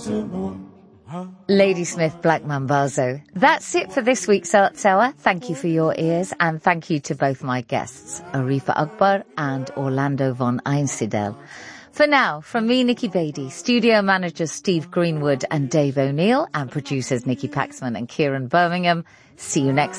Ladysmith Black Mambazo. That's it for this week's Arts Hour. Thank you for your ears, and thank you to both my guests, Arifa Akbar and Orlando von Einsiedel. For now, from me, Nikki Beattie, studio managers Steve Greenwood and Dave O'Neill, and producers Nikki Paxman and Kieran Birmingham, see you next